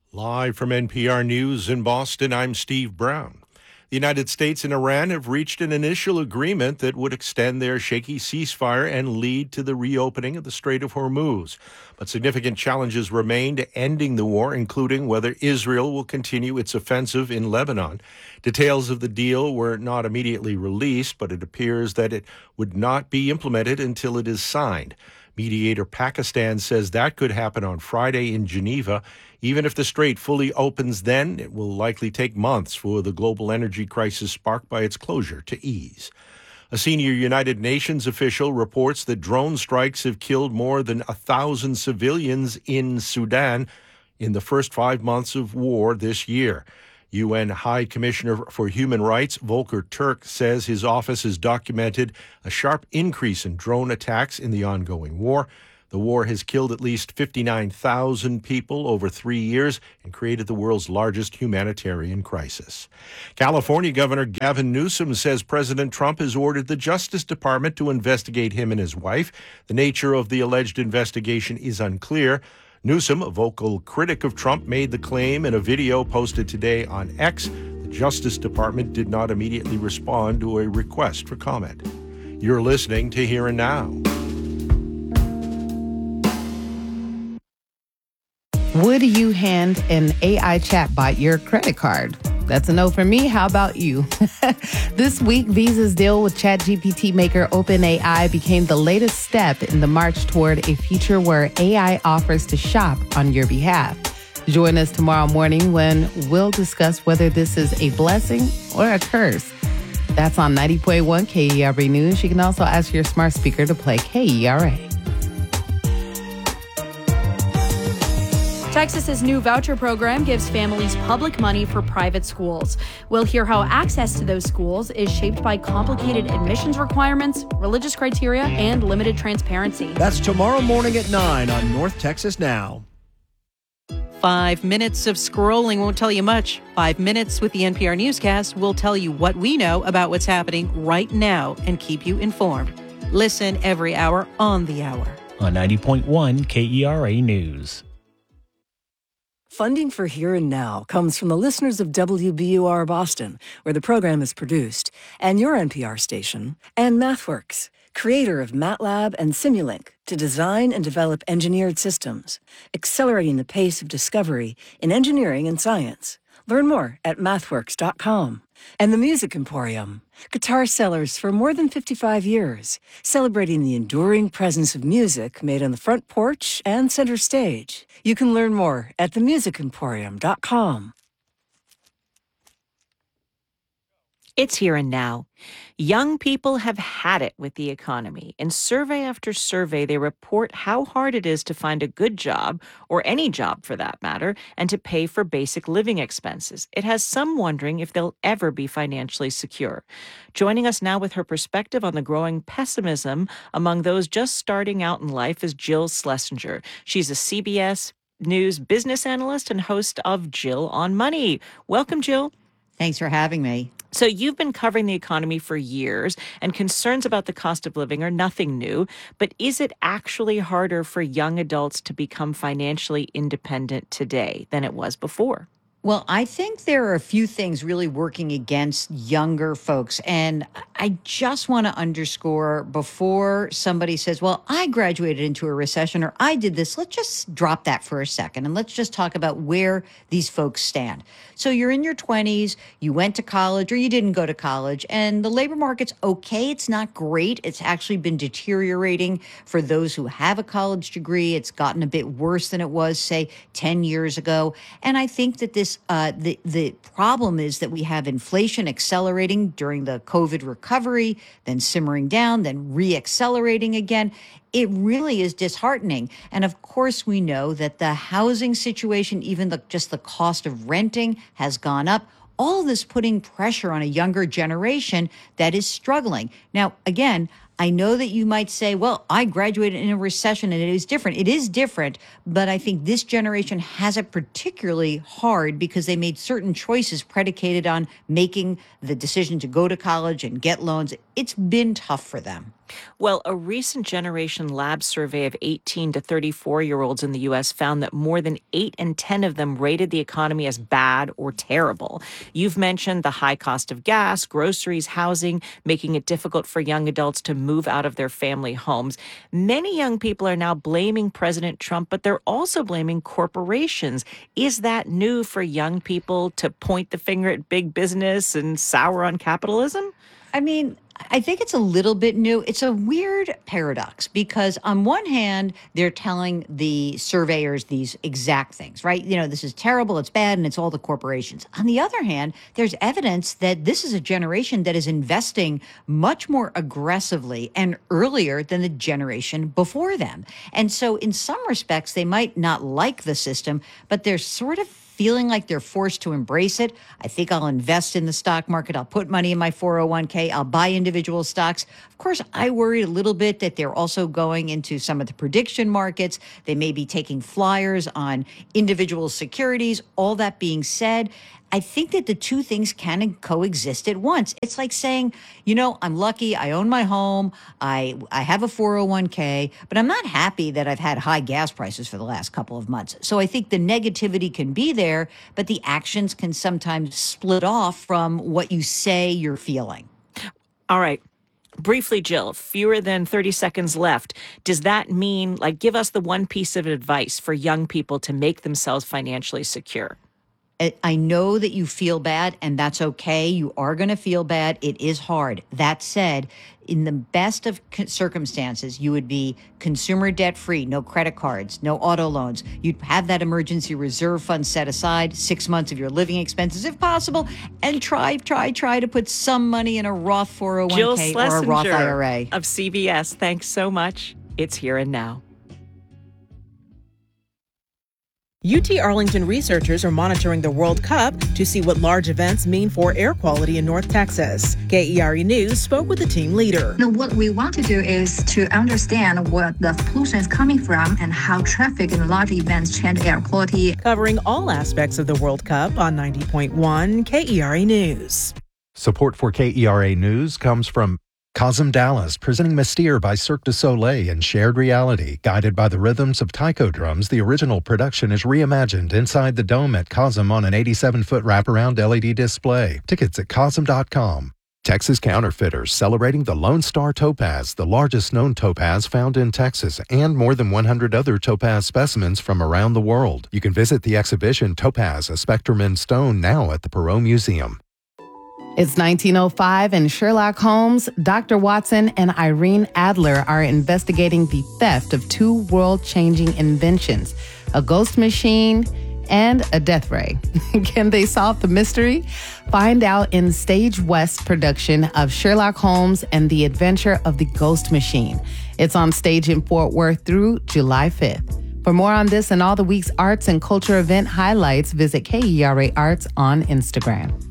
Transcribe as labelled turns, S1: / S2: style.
S1: Live from NPR News in Boston, I'm Steve Brown. The United States and Iran have reached an initial agreement that would extend their shaky ceasefire and lead to the reopening of the Strait of Hormuz. But significant challenges remain to ending the war, including whether Israel will continue its offensive in Lebanon. Details of the deal were not immediately released, but it appears that it would not be implemented until it is signed. Mediator Pakistan says that could happen on Friday in Geneva. Even if the strait fully opens then, it will likely take months for the global energy crisis sparked by its closure to ease. A senior United Nations official reports that drone strikes have killed more than 1,000 civilians in Sudan in the first 5 months of war this year. UN High Commissioner for Human Rights Volker Turk says his office has documented a sharp increase in drone attacks in the ongoing war. The war has killed at least 59,000 people over 3 years and created the world's largest humanitarian crisis. California Governor Gavin Newsom says President Trump has ordered the Justice Department to investigate him and his wife. The nature of the alleged investigation is unclear. Newsom, a vocal critic of Trump, made the claim in a video posted today on X. The Justice Department did not immediately respond to a request for comment. You're listening to Here and Now.
S2: Would you hand an AI chatbot your credit card? That's a no for me. How about you? This week, Visa's deal with ChatGPT maker OpenAI became the latest step in the march toward a future where AI offers to shop on your behalf. Join us tomorrow morning when we'll discuss whether this is a blessing or a curse. That's on 90.1 KERA News. You can also ask your smart speaker to play KERA.
S3: Texas's new voucher program gives families public money for private schools. We'll hear how access to those schools is shaped by complicated admissions requirements, religious criteria, and limited transparency.
S4: That's tomorrow morning at 9 on North Texas Now.
S5: 5 minutes of scrolling won't tell you much. 5 minutes with the NPR newscast will tell you what we know about what's happening right now and keep you informed. Listen every hour on the hour.
S6: On 90.1 KERA News.
S7: Funding for Here and Now comes from the listeners of WBUR Boston, where the program is produced, and your NPR station, and MathWorks, creator of MATLAB and Simulink, to design and develop engineered systems, accelerating the pace of discovery in engineering and science. Learn more at mathworks.com. And the Music Emporium, guitar sellers for more than 55 years, celebrating the enduring presence of music made on the front porch and center stage. You can learn more at themusicemporium.com.
S8: It's Here and Now. Young people have had it with the economy. In survey after survey, they report how hard it is to find a good job, or any job for that matter, and to pay for basic living expenses. It has some wondering if they'll ever be financially secure. Joining us now with her perspective on the growing pessimism among those just starting out in life is Jill Schlesinger. She's a CBS News business analyst and host of Jill on Money. Welcome, Jill.
S9: Thanks for having me.
S8: So you've been covering the economy for years, and concerns about the cost of living are nothing new. But is it actually harder for young adults to become financially independent today than it was before?
S9: Well, I think there are a few things really working against younger folks. And I just want to underscore before somebody says, well, I graduated into a recession or I did this. Let's just drop that for a second and let's just talk about where these folks stand. So you're in your 20s, you went to college or you didn't go to college, and the labor market's okay. It's not great. It's actually been deteriorating for those who have a college degree. It's gotten a bit worse than it was, say, 10 years ago. And I think that the problem is that we have inflation accelerating during the COVID recovery, then simmering down, then re-accelerating again. It really is disheartening. And of course, we know that the housing situation, even just the cost of renting, has gone up. All of this putting pressure on a younger generation that is struggling. Now, again, I know that you might say, well, I graduated in a recession and it is different. It is different, but I think this generation has it particularly hard because they made certain choices predicated on making the decision to go to college and get loans. It's been tough for them.
S8: Well, a recent Generation Lab survey of 18 to 34-year-olds in the U.S. found that more than 8 in 10 of them rated the economy as bad or terrible. You've mentioned the high cost of gas, groceries, housing, making it difficult for young adults to move out of their family homes. Many young people are now blaming President Trump, but they're also blaming corporations. Is that new for young people to point the finger at big business and sour on capitalism?
S9: I mean, I think it's a little bit new. It's a weird paradox because on one hand, they're telling the surveyors these exact things, right? You know, this is terrible, it's bad, and it's all the corporations. On the other hand, there's evidence that this is a generation that is investing much more aggressively and earlier than the generation before them. And so in some respects, they might not like the system, but they're sort of feeling like they're forced to embrace it. I think I'll invest in the stock market. I'll put money in my 401k. I'll buy individual stocks. Of course, I worry a little bit that they're also going into some of the prediction markets. They may be taking flyers on individual securities. All that being said, I think that the two things can coexist at once. It's like saying, you know, I'm lucky. I own my home. I have a 401k, but I'm not happy that I've had high gas prices for the last couple of months. So I think the negativity can be there, but the actions can sometimes split off from what you say you're feeling.
S8: All right. Briefly, Jill, fewer than 30 seconds left. Does that mean, like, give us the one piece of advice for young people to make themselves financially secure?
S9: I know that you feel bad, and that's okay. You are going to feel bad. It is hard. That said, in the best of circumstances, you would be consumer debt free, no credit cards, no auto loans. You'd have that emergency reserve fund set aside, 6 months of your living expenses if possible, and try to put some money in a Roth 401k
S8: Jill
S9: or a
S8: Schlesinger
S9: Roth IRA.
S8: Of CBS, thanks so much. It's Here and Now.
S10: UT Arlington researchers are monitoring the World Cup to see what large events mean for air quality in North Texas. KERE News spoke with the team leader.
S11: What we want to do is to understand where the pollution is coming from and how traffic and large events change air quality.
S10: Covering all aspects of the World Cup on 90.1 KERE News.
S12: Support for KERA News comes from Cosm Dallas, presenting Mystere by Cirque du Soleil in shared reality. Guided by the rhythms of taiko drums, the original production is reimagined inside the dome at Cosm on an 87-foot wraparound LED display. Tickets at Cosm.com. Texas Counterfeiters, celebrating the Lone Star Topaz, the largest known topaz found in Texas, and more than 100 other topaz specimens from around the world. You can visit the exhibition Topaz, a Spectrum in Stone, now at the Perot Museum.
S2: It's 1905 and Sherlock Holmes, Dr. Watson, and Irene Adler are investigating the theft of two world-changing inventions, a ghost machine and a death ray. Can they solve the mystery? Find out in Stage West production of Sherlock Holmes and the Adventure of the Ghost Machine. It's on stage in Fort Worth through July 5th. For more on this and all the week's arts and culture event highlights, visit KERA Arts on Instagram.